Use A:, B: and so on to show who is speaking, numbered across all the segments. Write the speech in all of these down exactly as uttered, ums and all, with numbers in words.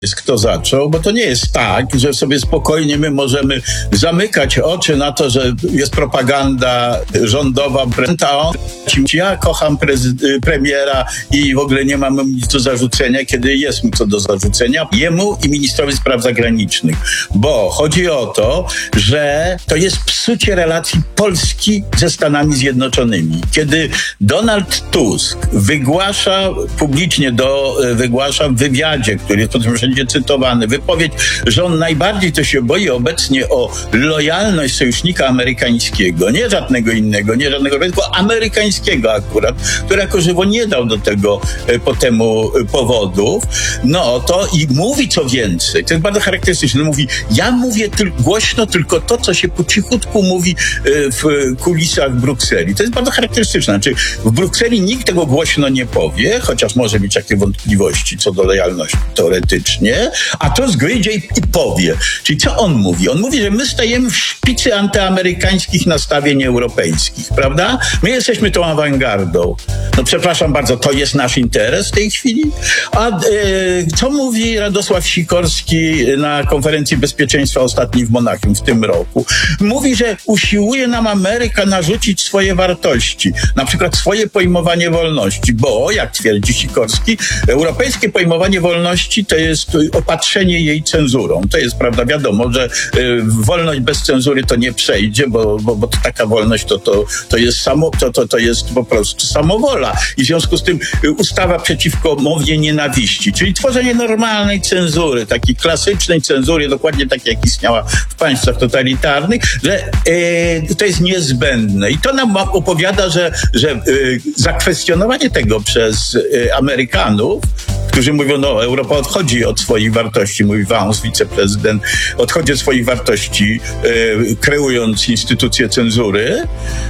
A: jest kto zaczął, bo to nie jest tak, że sobie spokojnie my możemy zamykać oczy na to, że jest propaganda rządowa, a on, ja kocham prezy- premiera i w ogóle nie mam mu nic do zarzucenia, kiedy jest mu co do zarzucenia, jemu i ministrowi spraw zagranicznych, bo chodzi o to, że to jest psucie relacji Polski ze Stanami Zjednoczonymi. Kiedy Donald Tusk wygłasza publicznie, do, wygłasza w wywiadzie, który jest potem wszędzie cytowany, wypowiedź, że on najbardziej to się boi obecnie o lojalność sojusznika amerykańskiego, nie żadnego innego, nie żadnego, tylko amerykańskiego akurat, który jako żywo nie dał do tego po temu powodów, no to i mówi co więcej, to jest bardzo charakterystyczne, mówi, ja mówię tyl- głośno tylko to, co się po cichutku mówi w kulisach Brukseli. To jest bardzo charakterystyczne. Znaczy, w Brukseli nikt tego głośno nie powie, chociaż może mieć takie wątpliwości co do lojalności teoretycznie, a to zgryzie i powie. Czyli co on mówi? On mówi, że my stajemy w szpicy antyamerykańskich nastawień europejskich, prawda? My jesteśmy tą awangardą. No przepraszam bardzo, to jest nasz interes w tej chwili? A e, co mówi Radosław Sikorski na konferencji bezpieczeństwa ostatniej w Monachium w tym roku? Mówi, że usiłuje nam Ameryka narzucić swoje wartości, na przykład swoje pojmowanie wolności, bo, jak twierdzi Sikorski, europejskie pojmowanie wolności to jest opatrzenie jej cenzurą. To jest, prawda, wiadomo, że y, wolność bez cenzury to nie przejdzie, bo, bo, bo to taka wolność to, to, to, jest samo, to, to, to jest po prostu samowola. I w związku z tym y, ustawa przeciwko mowie nienawiści, czyli tworzenie normalnej cenzury, takiej klasycznej cenzury, dokładnie takiej, jak istniała w państwach totalitarnych, że y, to jest niezbędne. I to nam opowiada, że, że y, zakwestionowanie tego przez y, Amerykanów, którzy mówią, no Europa odchodzi od swoich wartości, mówi Vance, wiceprezydent, odchodzi od swoich wartości, e, kreując instytucję cenzury,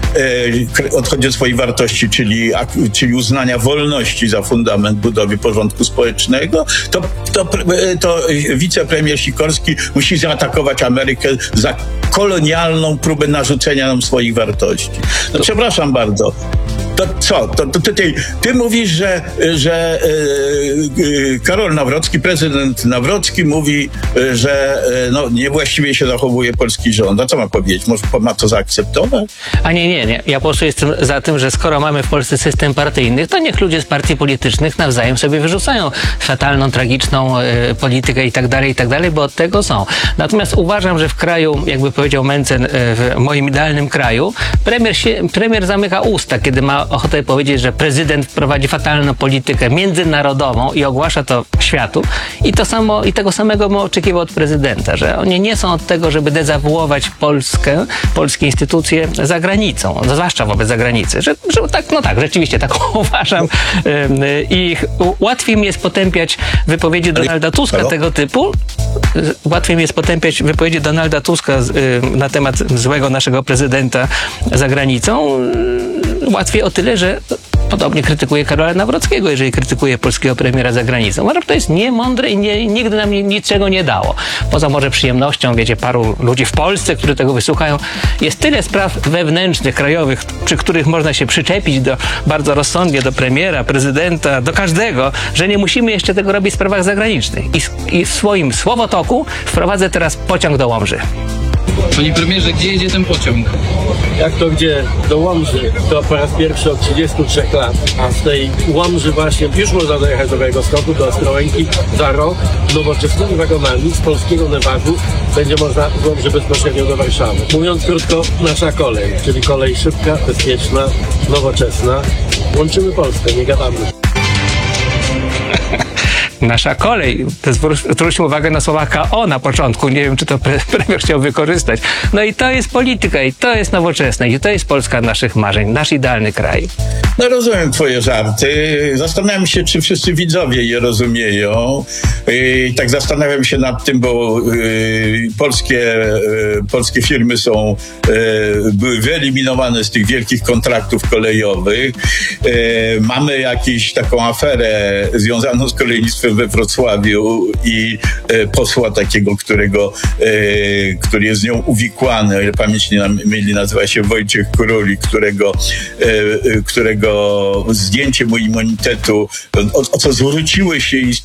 A: e, odchodzi od swoich wartości, czyli, a, czyli uznania wolności za fundament budowy porządku społecznego, to, to, to wicepremier Sikorski musi zaatakować Amerykę za kolonialną próbę narzucenia nam swoich wartości. No to... przepraszam bardzo. To co? To, to, to ty, ty mówisz, że, że yy, Karol Nawrocki, prezydent Nawrocki mówi, yy, że yy, no, niewłaściwie się zachowuje polski rząd. A co ma powiedzieć? Może ma to zaakceptować?
B: A nie, nie, nie. Ja po prostu jestem za tym, że skoro mamy w Polsce system partyjny, to niech ludzie z partii politycznych nawzajem sobie wyrzucają fatalną, tragiczną yy, politykę i tak dalej, i tak dalej, bo od tego są. Natomiast uważam, że w kraju, jakby powiedział Mencen, yy, w moim idealnym kraju, premier, się, premier zamyka usta, kiedy ma ochotę powiedzieć, że prezydent prowadzi fatalną politykę międzynarodową i ogłasza to światu. I to samo, i tego samego bym oczekiwał od prezydenta, że oni nie są od tego, żeby dezawuować Polskę, polskie instytucje za granicą, no, zwłaszcza wobec zagranicy. Że, że tak, no tak, rzeczywiście tak uważam. I łatwiej mi jest potępiać wypowiedzi Donalda Tuska Halo? tego typu. Łatwiej mi jest potępiać wypowiedzi Donalda Tuska na temat złego naszego prezydenta za granicą. Łatwiej o tyle, że podobnie krytykuje Karola Nawrockiego, jeżeli krytykuje polskiego premiera za granicą. Uważam, że to jest niemądre i nie, nigdy nam niczego nie dało. Poza może przyjemnością, wiecie, paru ludzi w Polsce, którzy tego wysłuchają. Jest tyle spraw wewnętrznych, krajowych, przy których można się przyczepić do, bardzo rozsądnie do premiera, prezydenta, do każdego, że nie musimy jeszcze tego robić w sprawach zagranicznych. I, i w swoim słowotoku wprowadzę teraz pociąg do Łomży.
C: Panie premierze, gdzie jedzie ten pociąg?
D: Jak to gdzie? Do Łomży. To po raz pierwszy od trzydziestu trzech lat. A z tej Łomży właśnie już można dojechać do Białegostoku, do Ostrołęki za rok. Nowoczesnymi wagonami z polskiego Newarzu będzie można z Łomży bezpośrednio do Warszawy. Mówiąc krótko, nasza kolej, czyli kolej szybka, bezpieczna, nowoczesna. Łączymy Polskę, nie gadamy.
B: Nasza kolej. Zwróćmy uwagę na słowa K O na początku. Nie wiem, czy to pre premier chciał wykorzystać. No i to jest polityka, i to jest nowoczesne, i to jest Polska naszych marzeń, nasz idealny kraj.
A: No rozumiem twoje żarty. Zastanawiam się, czy wszyscy widzowie je rozumieją. I tak zastanawiam się nad tym, bo y, polskie, y, polskie firmy są, y, były wyeliminowane z tych wielkich kontraktów kolejowych. Y, mamy jakąś taką aferę związaną z kolejnictwem we Wrocławiu i y, posła takiego, którego, y, który jest z nią uwikłany, o ile pamięć nie myli, nazywa się Wojciech Króli, którego, y, y, którego zdjęcie mu immunitetu, o, o co zwróciły się